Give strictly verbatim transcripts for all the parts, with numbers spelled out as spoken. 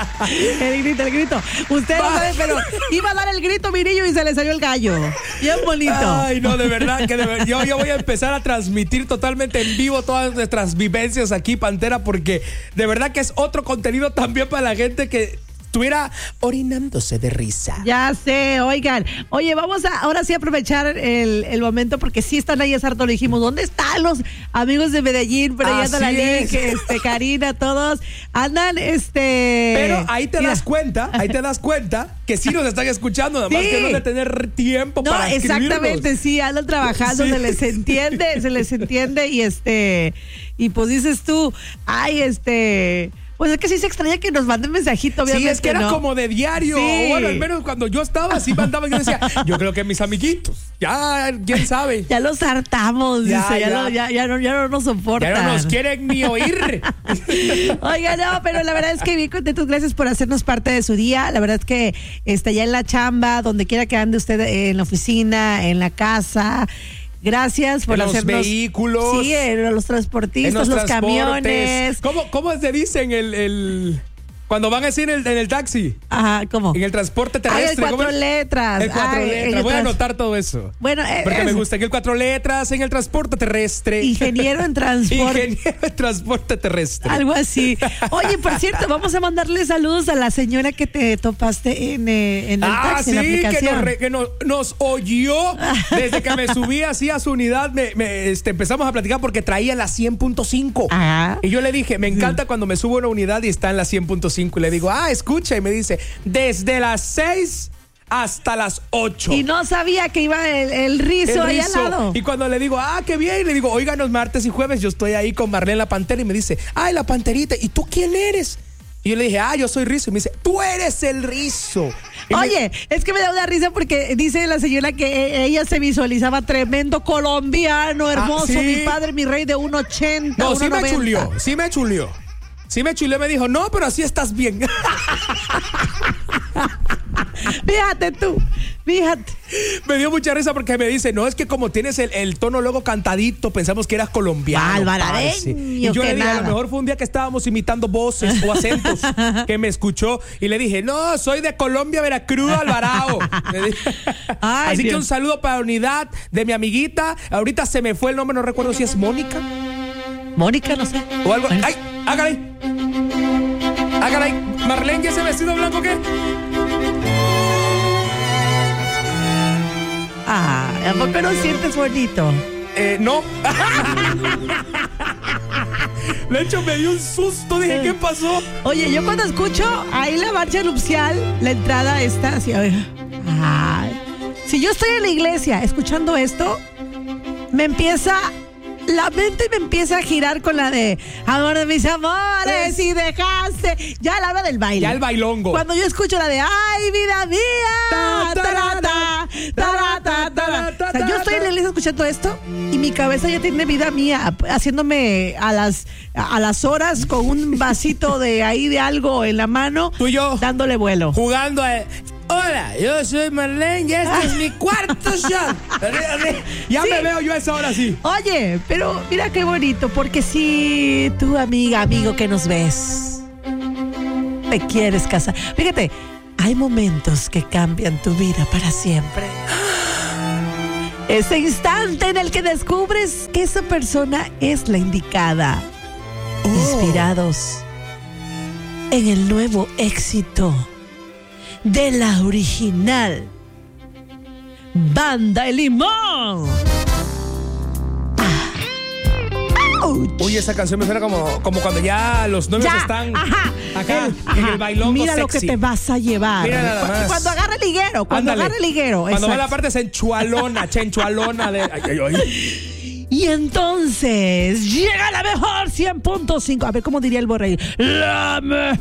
El grito, el grito. Usted no sabe, pero iba a dar el grito, mi niño, y se le salió el gallo. Bien bonito. Ay, no, de verdad que de ver, yo, yo voy a empezar a transmitir totalmente en vivo todas nuestras vivencias aquí, Pantera, porque de verdad que es otro contenido también para la gente que estuviera orinándose de risa. Ya sé, oigan. Oye, vamos a ahora sí aprovechar el, el momento porque sí están ahí, es harto, le dijimos, ¿dónde están los amigos de Medellín? Pero ahí anda la Lick, este, Karina, todos andan, este... Pero ahí te mira. das cuenta, ahí te das cuenta que sí nos están escuchando, nada más Sí. que no de tener tiempo No, para escribirnos. exactamente, sí, andan trabajando, Sí. se les entiende, se les entiende y este, y pues dices tú, ay, este... Pues es que sí se extraña que nos manden mensajito, obviamente. Sí, es que era ¿no? como de diario. Sí. Bueno, al menos cuando yo estaba, así mandaban. Yo decía, yo creo que mis amiguitos, ya, quién sabe. Ya los hartamos, Ya, dice, ya, ya. No, ya, ya, no, ya no nos soportan. Ya no nos quieren ni oír. Oiga, no, pero la verdad es que bien contentos, gracias por hacernos parte de su día. La verdad es que está ya en la chamba, donde quiera que ande usted, en la oficina, en la casa. Gracias por en hacernos. los vehículos. Sí, en los transportistas, en los, los transportes. camiones. ¿Cómo, cómo se dice en el, el cuando van así en el, en el taxi? Ajá, ¿cómo? En el transporte Ay, terrestre. el cuatro ¿cómo es? letras. El cuatro Ay, letras. el Voy a trans- anotar todo eso. Bueno, eh, porque es- me gusta que el cuatro letras en el transporte terrestre. Ingeniero en transporte. Ingeniero en transporte terrestre. Algo así. Oye, por cierto, vamos a mandarle saludos a la señora que te topaste en, eh, en el Ah, taxi, sí, en la que, aplicación. nos, re- que nos, nos oyó desde que me subí así a su unidad. Me, me, este, empezamos a platicar porque traía la cien punto cinco. Ajá. Y yo le dije, me encanta cuando me subo a una unidad y está en la cien punto cinco. Y le digo, ah, escucha. Y me dice, desde las seis hasta las ocho. Y no sabía que iba el, el rizo El ahí rizo. al lado. Y cuando le digo, ah, qué bien, le digo, óiganos martes y jueves, yo estoy ahí con Marlene la Pantera. Y me dice, ay, la Panterita, ¿y tú quién eres? Y yo le dije, ah, yo soy Rizo. Y me dice, tú eres el Rizo. Y Oye, me... es que me da una risa porque dice la señora que ella se visualizaba tremendo colombiano, hermoso, ¿sí? mi padre, mi rey de uno ochenta. No, sí me uno noventa. chulió, sí me chulió. Sí me chulió, me dijo, no, pero así estás bien. Fíjate tú, fíjate. Me dio mucha risa porque me dice, no, es que como tienes el, el tono luego cantadito, pensamos que eras colombiano. Bárbarareño, parce. Y yo que le dije, nada. a lo mejor fue un día que estábamos imitando voces o acentos que me escuchó. Y le dije, no, soy de Colombia, Veracruz, Alvarado. Ay, Así Dios. que un saludo para la unidad de mi amiguita. Ahorita se me fue el nombre, no recuerdo si es Mónica Mónica, no sé. o algo. ¡Ay! ¡Hágale! ¡Hágale! Marlene, ¿y ese vestido blanco qué? Ah, ¿a poco no sientes bonito? Eh, no. De hecho, me dio un susto. Dije, ¿qué pasó? Oye, yo cuando escucho ahí la marcha nupcial, la entrada está así, a ver. Ay. Si yo estoy en la iglesia escuchando esto, me empieza, la mente me empieza a girar con la de amor de mis amores Es- y dejaste. Ya a la hora del baile. Ya el bailongo. Cuando yo escucho la de ay, vida mía, Ta, ta, tarata, tarata, tarata. O sea, yo estoy en la iglesia escuchando esto y mi cabeza ya tiene vida mía, haciéndome a las a las horas con un vasito de ahí de algo en la mano, Tú y yo. dándole vuelo. Jugando a... Hola, yo soy Marlene y este es mi cuarto shot. Ya Sí. me veo yo a esa hora sí. Oye, pero mira qué bonito, porque si tu amiga, amigo que nos ves, te quieres casar. Fíjate, hay momentos que cambian tu vida para siempre. Ese instante en el que descubres que esa persona es la indicada. Inspirados en el nuevo éxito de la original Banda El Limón. Uy, esa canción me suena como, como cuando ya los novios Ya, están ajá, acá el- en ajá. el bailongo Mira lo sexy. que te vas a llevar. Mira nada más. Cuando agarra el liguero, cuando Ándale. agarra el liguero. Cuando va exacto. la parte senchualona, chenchualona de... Ay, ay, ay. Y entonces llega la mejor cien punto cinco. A ver, ¿cómo diría el Borre? La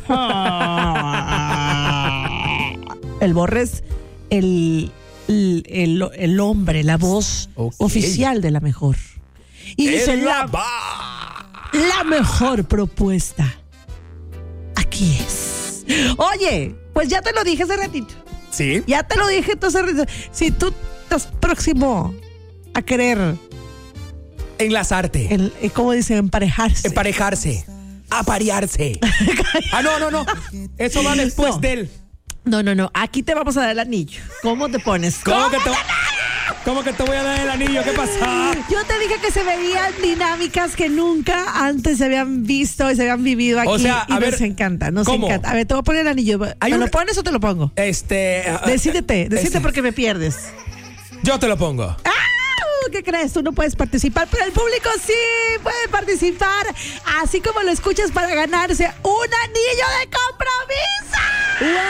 mejor. El Borre es el, el, el, el hombre, la voz Ok. oficial de la mejor. Y dice En la la, va. la mejor propuesta. Aquí es. Oye, pues ya te lo dije hace ratito. Sí. Ya te lo dije entonces. Si tú estás próximo a querer, Enlazarte. el, eh, ¿cómo dicen? Emparejarse. Emparejarse. aparearse. Ah, no, no, no. Eso va después No. de él. No, no, no. Aquí te vamos a dar el anillo. ¿Cómo te pones? ¿Cómo que, te, ¿Cómo que te voy a dar el anillo? ¿Qué pasa? Yo te dije que se veían dinámicas que nunca antes se habían visto y se habían vivido aquí. O sea, y a ver, nos encanta, nos ¿cómo? encanta. A ver, te voy a poner el anillo. Hay ¿Me un- lo pones o te lo pongo? Este. uh, Decídete, decídete este, porque me pierdes. Yo te lo pongo. ¡Ah! ¿Qué crees? Tú no puedes participar, pero el público sí puede participar, así como lo escuchas, para ganarse un anillo de compromiso.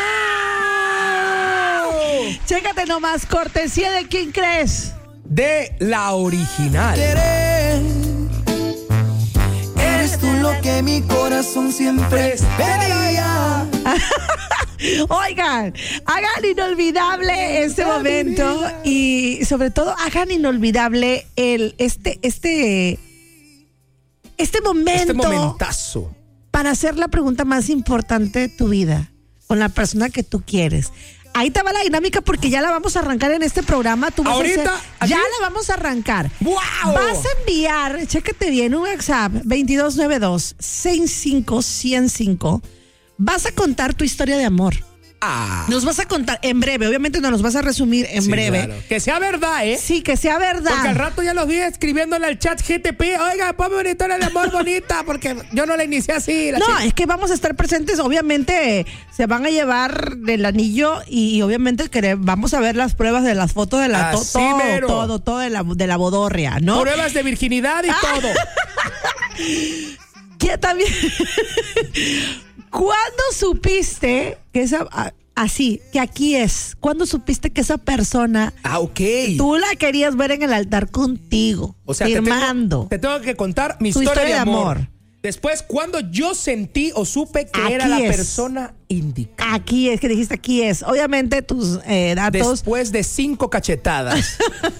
¡Wow! Chécate nomás, cortesía de quién crees. De la original. Eres tú lo que mi corazón siempre pedía. Oigan, hagan inolvidable este momento y sobre todo hagan inolvidable el este este este momento Este momentazo. para hacer la pregunta más importante de tu vida con la persona que tú quieres. Ahí te va la dinámica porque ya la vamos a arrancar en este programa. Tú vas ¿Ahorita? a hacer- ¿Aquí? ya la vamos a arrancar. ¡Wow! Vas a enviar, chécate bien, un WhatsApp veintidós noventa y dos, sesenta y cinco, ciento cinco. Vas a contar tu historia de amor. Ah. Nos vas a contar en breve, obviamente nos los vas a resumir en Sí, breve. claro. Que sea verdad, ¿eh? Sí, que sea verdad. Porque al rato ya los vi escribiéndole al chat G T P. Oiga, ponme una historia de amor bonita. Porque yo no la inicié así. La No, chica- es que vamos a estar presentes, obviamente eh, se van a llevar el anillo y, y obviamente quere- vamos a ver las pruebas de las fotos de la to- Así todo, mero. todo, todo de la, de la bodorria, ¿no? Pruebas de virginidad y todo. Que también ¿Cuándo supiste que esa a- así, que aquí es? ¿Cuándo supiste que esa persona Ah, ok. tú la querías ver en el altar contigo, O sea, te tengo, firmando? te tengo que contar mi Tu historia, historia de de amor. amor. Después, cuando yo sentí o supe que Aquí era la es. persona indicada. Aquí es, que dijiste aquí es. Obviamente tus eh, datos. Después de cinco cachetadas.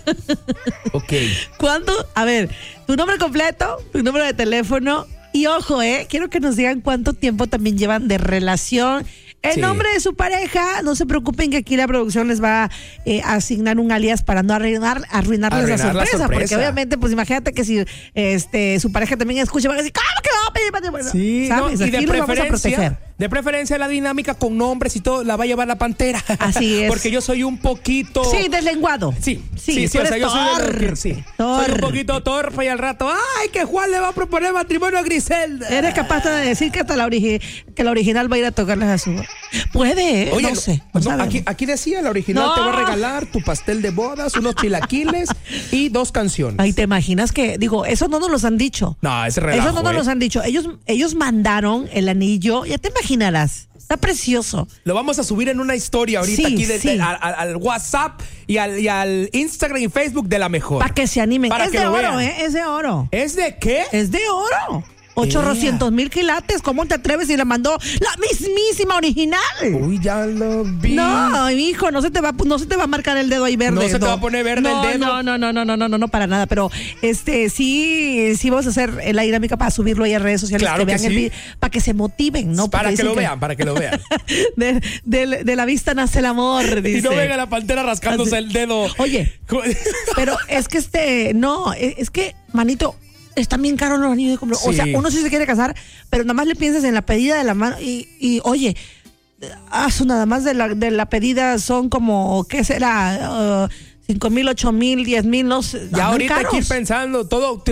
Ok. ¿Cuándo? A ver, tu nombre completo, tu número de teléfono y ojo, eh, quiero que nos digan cuánto tiempo también llevan de relación. El Sí. nombre de su pareja, no se preocupen que aquí la producción les va eh, a asignar un alias para no arruinar, arruinarles la, Arruinar la sorpresa, sorpresa. porque obviamente, pues imagínate que si este su pareja también escucha, van a decir, ¿cómo que me va a pedir matrimonio? Sí, no, ¿sabes? y Aquí de los vamos a proteger. preferencia, de preferencia la dinámica con nombres y todo la va a llevar la pantera. Así es. Porque yo soy un poquito. Sí, deslenguado. Sí, sí, sí, sí, tú o sea, eres yo soy, de- torpe, sí. soy torpe. un poquito torpe y al rato, ay, que Juan le va a proponer matrimonio a Griselda. Eres capaz de decir que hasta la, origi- que la original va a ir a tocarles a su... Puede, ¿eh? Oye, no sé. no no, sabemos. aquí, aquí decía la original No. te va a regalar tu pastel de bodas, unos chilaquiles y dos canciones. Ay, ¿te imaginas que? Digo, eso no nos los han dicho. No, ese relajo, Eso no nos ¿eh? los han dicho. Ellos, ellos mandaron el anillo, ya te imaginarás. Está precioso. Lo vamos a subir en una historia ahorita Sí, aquí de- sí. de- al, al- al WhatsApp y al, y al Instagram y Facebook de la mejor. Para que se animen. Para es que de lo oro, vean. ¿eh? Es de oro. ¿Es de qué? Es de oro. ochocientos mil quilates. ¿Cómo te atreves? Y le mandó la mismísima original. Uy, ya lo vi. No, hijo, no se te va, no se te va a marcar el dedo ahí verde. No se te va a poner verde No, el dedo. No, no, no, no, no, no, no, no, para nada. Pero este sí, sí vamos a hacer la dinámica para subirlo ahí a redes sociales, Claro que que vean el sí. video, para que se motiven, ¿no? Para Porque que dicen lo vean, para que lo vean. De, de- de la vista nace el amor, dice. Y no venga la pantera rascándose el dedo. Oye, pero es que este, no, es, es que, manito, están bien caros los anillos de compromiso. O sea, Sí. uno sí se quiere casar, pero nada más le piensas en la pedida de la mano y, y oye, ah, su nada más de la, de la pedida son como, ¿qué será? Uh, cinco mil, ocho mil, diez mil, no sé. Ya andan ahorita caros. aquí pensando todo.